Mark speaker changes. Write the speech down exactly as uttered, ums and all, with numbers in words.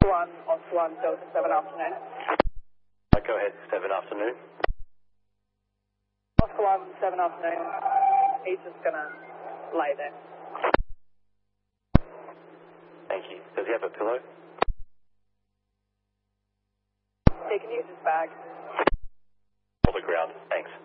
Speaker 1: One, Oscar one, Delta seven, afternoon.
Speaker 2: Uh, go ahead, seven afternoon.
Speaker 1: Oscar one, seven, afternoon. He's just gonna lay there.
Speaker 2: Thank you. Does he have a pillow?
Speaker 1: He can use his bag.
Speaker 2: On the ground. Thanks.